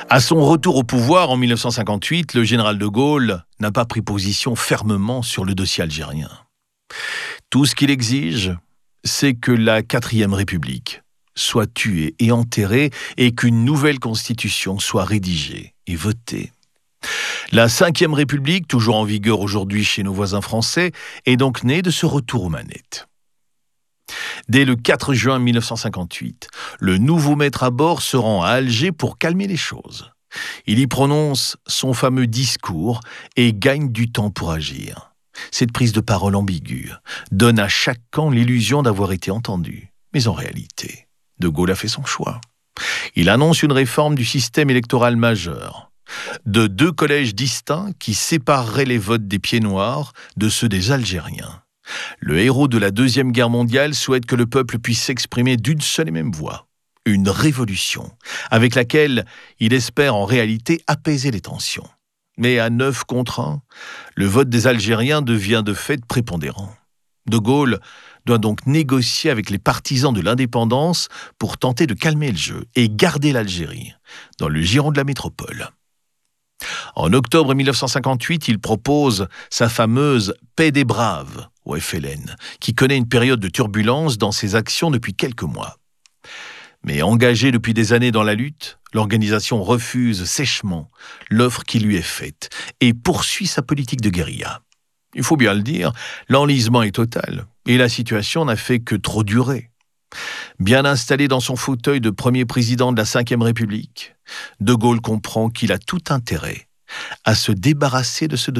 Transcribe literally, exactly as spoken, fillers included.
À son retour au pouvoir en mille neuf cent cinquante-huit, le général de Gaulle n'a pas pris position fermement sur le dossier algérien. Tout ce qu'il exige, c'est que la quatrième République soit tuée et enterrée et qu'une nouvelle constitution soit rédigée et votée. La cinquième République, toujours en vigueur aujourd'hui chez nos voisins français, est donc née de ce retour aux manettes. Dès le quatre juin mille neuf cent cinquante-huit, le nouveau maître à bord se rend à Alger pour calmer les choses. Il y prononce son fameux discours et gagne du temps pour agir. Cette prise de parole ambiguë donne à chaque camp l'illusion d'avoir été entendu. Mais en réalité, de Gaulle a fait son choix. Il annonce une réforme du système électoral majeur, de deux collèges distincts qui sépareraient les votes des Pieds-Noirs de ceux des Algériens. Le héros de la Deuxième Guerre mondiale souhaite que le peuple puisse s'exprimer d'une seule et même voix. Une révolution, avec laquelle il espère en réalité apaiser les tensions. Mais à neuf contre un, le vote des Algériens devient de fait prépondérant. De Gaulle doit donc négocier avec les partisans de l'indépendance pour tenter de calmer le jeu et garder l'Algérie dans le giron de la métropole. En octobre mille neuf cent cinquante-huit, il propose sa fameuse « paix des braves » au F L N, qui connaît une période de turbulence dans ses actions depuis quelques mois. Mais engagée depuis des années dans la lutte, l'organisation refuse sèchement l'offre qui lui est faite et poursuit sa politique de guérilla. Il faut bien le dire, l'enlisement est total et la situation n'a fait que trop durer. Bien installé dans son fauteuil de premier président de la cinquième République, De Gaulle comprend qu'il a tout intérêt à se débarrasser de ce